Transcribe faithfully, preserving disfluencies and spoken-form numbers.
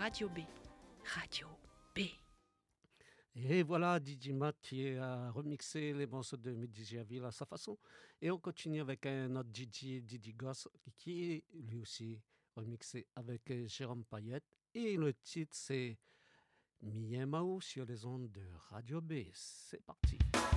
Radio B. Radio B. Et voilà, D J Matt qui a remixé les morceaux de Mehdi Gerville à sa façon. Et on continue avec un autre D J, Didi Goss, qui est lui aussi remixé avec Jérôme Payette. Et le titre, c'est Mien Mao sur les ondes de Radio B. C'est parti.